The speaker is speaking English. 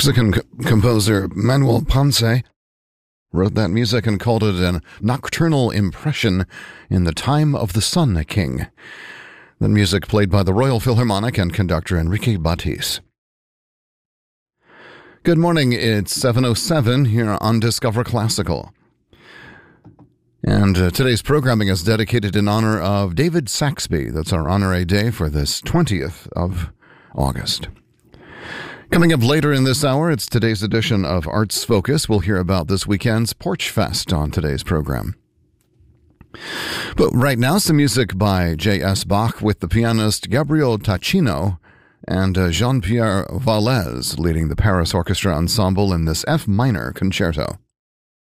Mexican composer Manuel Ponce wrote that music and called it a nocturnal impression in the time of the Sun King. The music played by the Royal Philharmonic and conductor Enrique Batis. Good morning, it's 7:07 here on Discover Classical. And today's programming is dedicated in honor of David Saxby. That's our honorary day for this 20th of August. Coming up later in this hour, it's today's edition of Arts Focus. We'll hear about this weekend's Porch Fest on today's program. But right now, some music by J.S. Bach with the pianist Gabriel Tacchino and Jean-Pierre Valles leading the Paris Orchestra Ensemble in this F minor concerto.